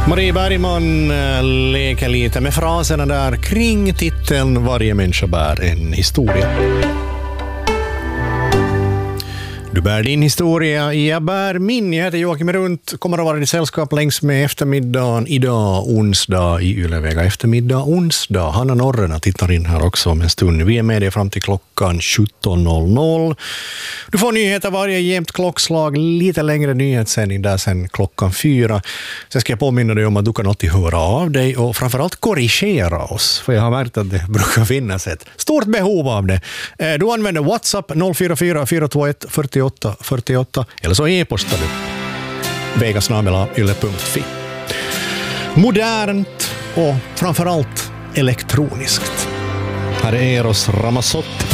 Marie Bergman leker lite med fraserna där kring titeln Varje människa bär en historia. Du bär din historia, jag bär min. Jag heter Joakim Runt, kommer att vara i sällskap längs med eftermiddagen idag, onsdag i Ylevega. Eftermiddag, onsdag. Hanna Norrena tittar in här också om en stund. Vi är med dig fram till klockan 17.00. Du får nyheter varje jämnt klockslag, lite längre nyhetssändning där sen klockan 4. Sen ska jag påminna dig om att du kan alltid höra av dig och framförallt korrigera oss. För jag har märkt att det brukar finnas ett stort behov av det. Du använder WhatsApp 044 421 48 48 eller så e-postar du vegasnamela.yle.fi. Modernt och framförallt elektroniskt. Här är Eros Ramazzotti.